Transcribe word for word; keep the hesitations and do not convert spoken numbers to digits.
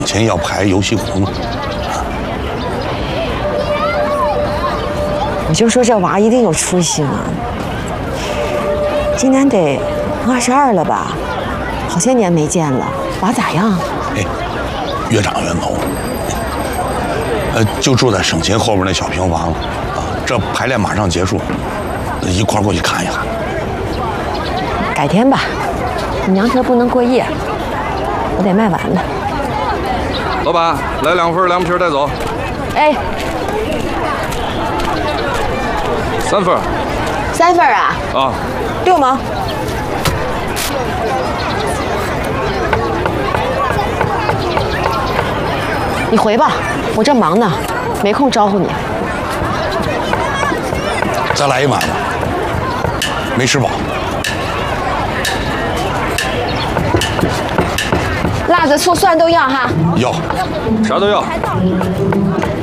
前要排游戏活动。 我就说这娃一定有出息嘛。今年得二十二了吧？好些年没见了，娃咋样？ 哎，越长越浓。呃，就住在省琴后边那小平房了啊。这排练马上结束，一块儿过去看一看。 改天吧，你娘这不能过夜，我得卖完了。 老板，来两份凉皮带走。 哎， 三份。 三份啊？ 啊。 六毛。你回吧，我这忙呢，没空招呼你。 再来一碗吧，没吃饱。 辣子、醋、蒜都要哈。 要， 啥都要。